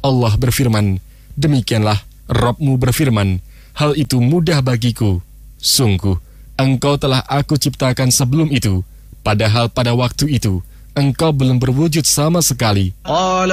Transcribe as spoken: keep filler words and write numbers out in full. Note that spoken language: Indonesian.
Allah berfirman, demikianlah Rabb-mu berfirman, hal itu mudah bagiku. Sungguh, engkau telah aku ciptakan sebelum itu, padahal pada waktu itu, engkau belum berwujud sama sekali.